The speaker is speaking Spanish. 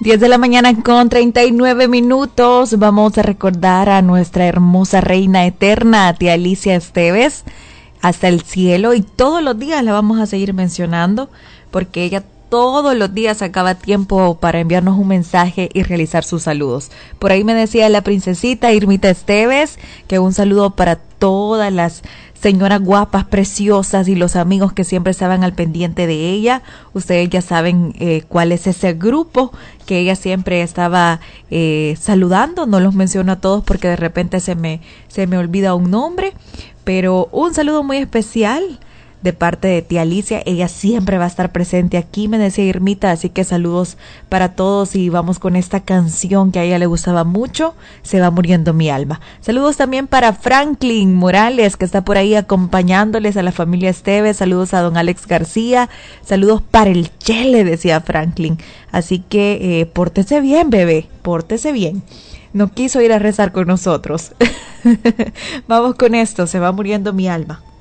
10 de la mañana con 39 minutos. Vamos a recordar a nuestra hermosa reina eterna, tía Alicia Esteves, hasta el cielo. Y todos los días la vamos a seguir mencionando porque ella todos los días sacaba tiempo para enviarnos un mensaje y realizar sus saludos. Por ahí me decía la princesita Irmita Esteves que un saludo para todas las señoras guapas, preciosas y los amigos que siempre estaban al pendiente de ella. Ustedes ya saben cuál es ese grupo que ella siempre estaba saludando. No los menciono a todos porque de repente se me olvida un nombre, pero un saludo muy especial de parte de tía Alicia. Ella siempre va a estar presente aquí, me decía Irmita, así que saludos para todos y vamos con esta canción que a ella le gustaba mucho, Se va muriendo mi alma. Saludos también para Franklin Morales, que está por ahí acompañándoles a la familia Esteves. Saludos a don Alex García, saludos para el Chele, decía Franklin. Así que pórtese bien, bebé, pórtese bien. No quiso ir a rezar con nosotros. Vamos con esto, Se va muriendo mi alma.